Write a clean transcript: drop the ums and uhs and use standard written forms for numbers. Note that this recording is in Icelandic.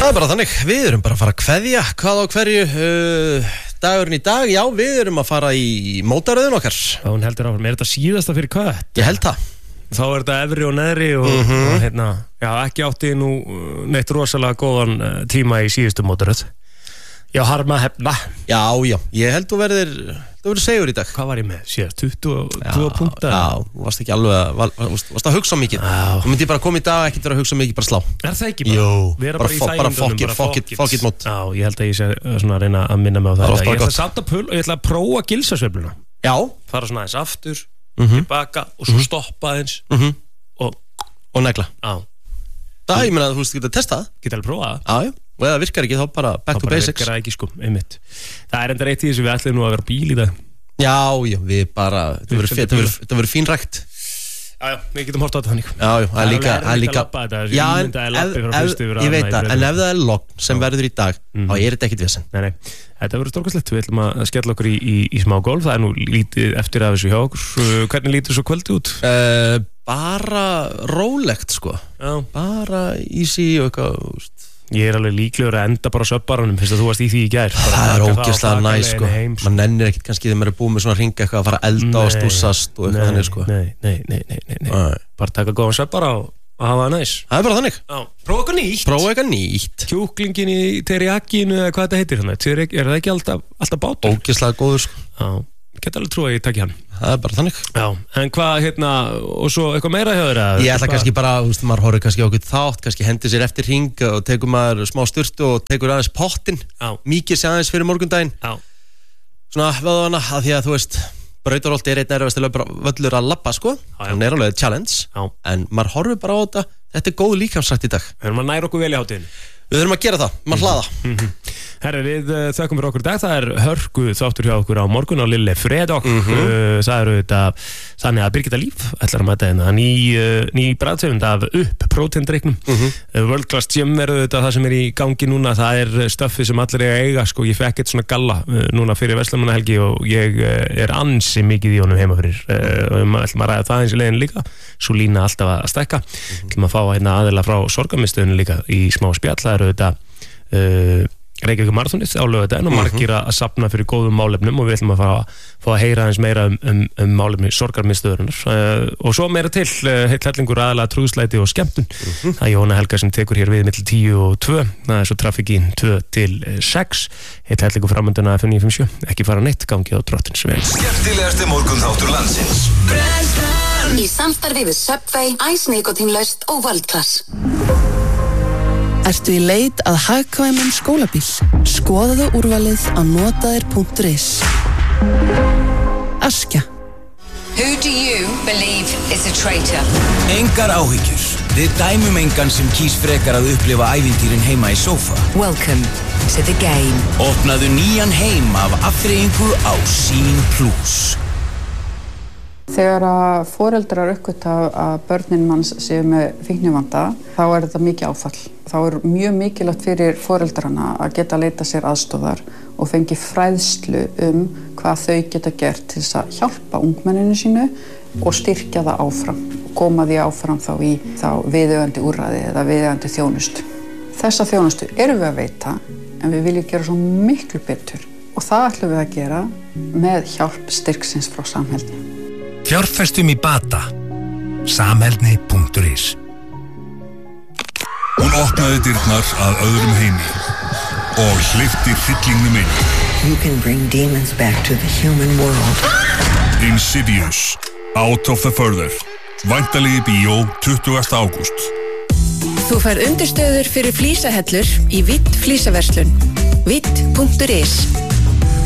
Það bara þannig, við erum bara að fara að kveðja hvað á hverju dagurinn í dag. Já, við erum að fara í mótaröðun okkar. Já, hún heldur áfram, þetta síðasta fyrir hvað? Ég held það. Þá þetta efri og neðri og hérna, já, ekki átti nú neitt rosalega góðan tíma í síðustu mótaröð. Já, harma hefna. Já, ég held þú verður segur í dag. Hvað var ég með? Síðast 22 punkta? Já, þú varst ekki alveg varst að hugsa mikið. Þú myndi bara koma í dag, ekki vera að hugsa mikið, bara slá. Er það ekki bara? Jú, bara fuck it mót. Já, ég held að ég sé svona að reyna að minna mig á það. Ég ætla að samt að ég ætla að prófa gilsasveifluna. Já. Fara svona aðeins aftur, tilbaka og svo stoppa aðeins og negla. Já. Það, ég meina að þú veist, geta testað. Geta alveg prófað. Já. Og ef það virkar ekki, þá bara back to basics. Það virkar ekki, sko, einmitt. Það enda eitt í þessu, við ætlum nú að vera bíl í dag. Já, við bara, þetta verður fínrækt. Já, við getum hort á þetta þannig. Já, það er líka. Já, ég veit það, en ef það er logn sem verður í dag, þá er þetta ekkit vesen. Nei, þetta verður stórkastlegt. Við ætlum að skella okkur í smá golf. Það er nú lítið eftir af þessu hjá okkur. Hvernig lítur svo kvöldi út? Bara rólegt, sko. Bara easy og eitthvað. Ég er alveg líklegur að enda bara söpbaranum fyrst að þú varst í því í gær. Það er ógeðslega næs, sko. Man nennir ekkert kannski þegar maður er búið með svona hringa eitthvað að fara að elda og stúsast og eitthvað þannig, sko. Nei. Bara taka góðan söpbara og hafa það næs. Það er bara þannig. Prófa eitthvað nýtt. Kjúklingin í teriyakinu eða hvað þetta heitir hann. Er það ekki alltaf bátur? Ógeðslega góður, sko. Já. Ég get alveg trú að ég taki hann. Það er bara þannig. Já, en hvað, og svo eitthvað meira hjá þér? Ég ætla kannski bara, maður horfir kannski á okkur þátt, kannski hendur sér eftir hring og tekur maður smá sturtu og tekur aðeins pottinn. Mikið sé aðeins fyrir morgundaginn. Já. Svona vöðvana, að því að þú veist, Brautarholt er einn erfiðasti völlur að labba, sko. Hann er alveg challenge. Já. En maður horfir bara á þetta. Þetta er góð líkamsrækt í dag. Við erum að næra okkur vel í hátíðinni. Við þurfum að gera það, maður hlaða. Herri, við þökkum fyrir okkur í dag. Það er hörku þáttur hjá okkur á morgun á Lille Fredag. Það eru þetta þannig að Birgitta Líf ætlar að mæta hérna ný bragðtegund af upp próteindreyknum. World Class Gym eru þetta það sem er í gangi núna. Það er stöffið sem allir eiga, sko. Ég fekk eitt svona galla núna fyrir Verslunarmannahelgi og ég er ansi mikið í honum heima fyrir. Við ætlum að ræða það eins í leiðin líka. Svo lína alltaf að stækka. Ætlum að fá hérna aðila frá Sorgarmiðstöðinu líka í smá spjall. Það eru þetta Reykjavík marathonið á laugardaginn og margir að safna fyrir góðum málefnum og við ætlum að fá að heyra aðeins meira um málefni Sorgarmiðstöðurinnar og svo meira til heill hellingur aðalega trúðslæti og skemmtun. Það er Jóna Helga sem tekur hér við milli 10 og 2. Það er svo trafikkin 2 til 6. Heill hellingur framönduna FM 957. Ekki fara neitt, gangi á drottins vel. Skemmtilegasti morgunþáttur landsins. Í samstarfi við Subway, Ice Nikotinlaust og World Class. Ertu í leit að hagkvæmum skólabíl? Skoðaðu úrvalið á notaðir.is. Askja. Who do you believe is a traitor? Engar áhyggjur. Við dæmum engan sem kýs frekar að upplifa ævintýrin heima í sófa. Welcome to the game. Opnaðu nýjan heim af afþreyingu á Sýn Plus. Þegar að foreldrar uppgöta að börnin manns séu með fíknivanda, þá er þetta mikið áfall. Þá er mjög mikilvægt fyrir foreldrana að geta leita sér aðstoðar og fengi fræðslu hvað þau geta gert til þess að hjálpa ungmenninu sínu og styrkja það áfram. Koma því áfram þá í viðeigandi úrræði eða viðeigandi þjónustu. Þessa þjónustu erum við að veita, en við viljum gera svo miklu betur. Og það ætlum við að gera með hjálp styrksins frá Samheldni. Fjárfestum í bata. Samheldni.is. Hún opnaði dyrnar að öðrum heimi og hleypti hryllingnum inn. You can bring demons back to the human world. Insidious, Out of the Further. Væntanlegi bíó 20. ágúst. Þú færð undirstöður fyrir flísahellur í Vitt flísaverslun. Vitt.is